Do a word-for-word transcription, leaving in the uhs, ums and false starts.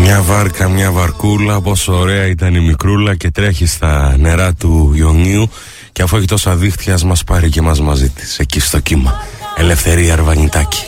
Μια βάρκα, μια βαρκούλα, πόσο ωραία ήταν η μικρούλα και τρέχει στα νερά του Ιωνίου και αφού έχει τόσα δίχτυα ας μας πάρει και μας μαζί της εκεί στο κύμα. Ελευθερία Αρβανιτάκη.